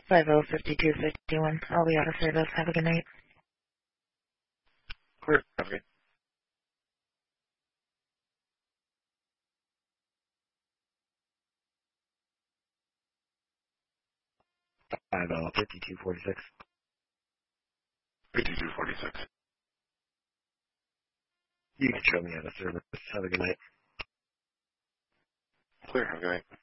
505251. I'll be out of service. Have a good night. Clear. Have a good 5246. 5246. You can show me out of service. Have a good night. Clear. Have a good night.